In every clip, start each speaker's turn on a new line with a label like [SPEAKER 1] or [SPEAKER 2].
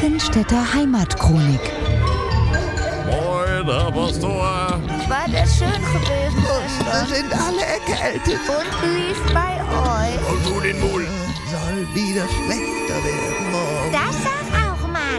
[SPEAKER 1] Bunkenstädter Heimatchronik.
[SPEAKER 2] Moin, Herr Pastor.
[SPEAKER 3] War das schön gewesen, Schwester?
[SPEAKER 4] Wir sind alle erkältet.
[SPEAKER 3] Und wie ist bei euch?
[SPEAKER 2] Und du den Mund.
[SPEAKER 4] Soll wieder schlechter werden morgen.
[SPEAKER 3] Das sag auch, Mann.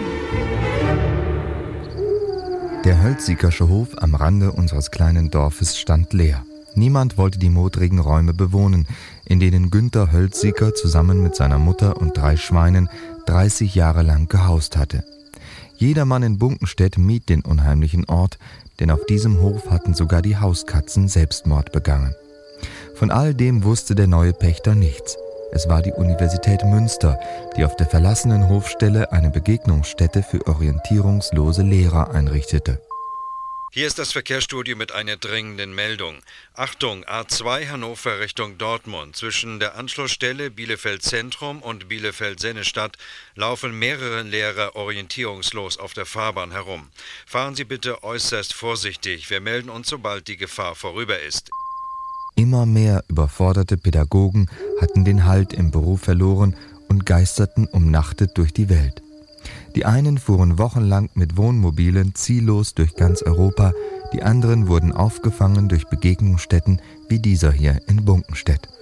[SPEAKER 5] Der Hölziekersche Hof am Rande unseres kleinen Dorfes stand leer. Niemand wollte die modrigen Räume bewohnen, in denen Günther Hölzieker zusammen mit seiner Mutter und 3 Schweinen 30 Jahre lang gehaust hatte. Jedermann in Bunkenstedt mied den unheimlichen Ort, denn auf diesem Hof hatten sogar die Hauskatzen Selbstmord begangen. Von all dem wusste der neue Pächter nichts. Es war die Universität Münster, die auf der verlassenen Hofstelle eine Begegnungsstätte für orientierungslose Lehrer einrichtete.
[SPEAKER 6] Hier ist das Verkehrsstudio mit einer dringenden Meldung. Achtung, A2 Hannover Richtung Dortmund. Zwischen der Anschlussstelle Bielefeld Zentrum und Bielefeld-Sennestadt laufen mehrere Lehrer orientierungslos auf der Fahrbahn herum. Fahren Sie bitte äußerst vorsichtig. Wir melden uns, sobald die Gefahr vorüber ist.
[SPEAKER 5] Immer mehr überforderte Pädagogen hatten den Halt im Beruf verloren und geisterten umnachtet durch die Welt. Die einen fuhren wochenlang mit Wohnmobilen ziellos durch ganz Europa, die anderen wurden aufgefangen durch Begegnungsstätten wie dieser hier in Bunkenstedt.